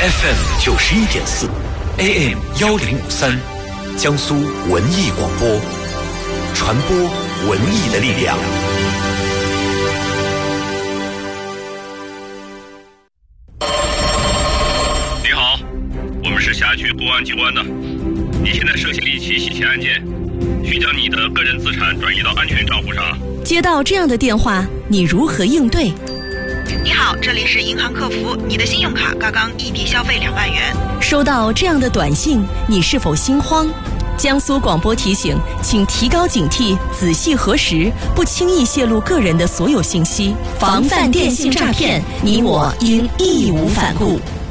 FM 91.4 AM 1053，江苏文艺广播，传播文艺的力量。 你好，我们是辖区公安机关的，你现在涉嫌一起洗钱案件，需将你的个人资产转移到安全账户上。 接到这样的电话，你如何应对？ 你好，这里是银行客服，你的信用卡刚刚异地消费2万元。 收到这样的短信，你是否心慌？江苏广播提醒，请提高警惕，仔细核实，不轻易泄露个人的所有信息，防范电信诈骗，你我应义无反顾。